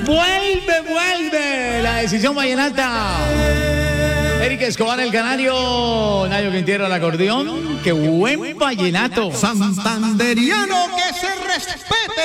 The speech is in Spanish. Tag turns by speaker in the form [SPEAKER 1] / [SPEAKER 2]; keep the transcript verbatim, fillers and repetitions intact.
[SPEAKER 1] Vuelve, vuelve la decisión vallenata. Eric Escobar, el canario. Nayo Quintero, el acordeón. ¡Qué buen vallenato!
[SPEAKER 2] Santanderiano, que se respete.